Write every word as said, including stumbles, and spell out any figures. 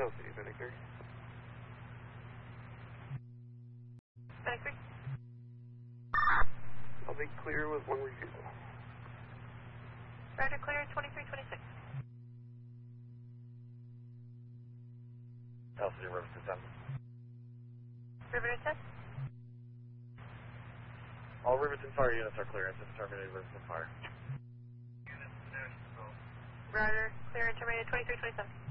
L C, Fennec three. Fennec three. I'll be clear with one refusal. Roger, clear twenty-three twenty-six. L C, Riverton ten. Riverton ten. All Riverton Fire units are clear. Engine terminated, Riverton Fire. Roger, clear and terminated twenty-three twenty-seven.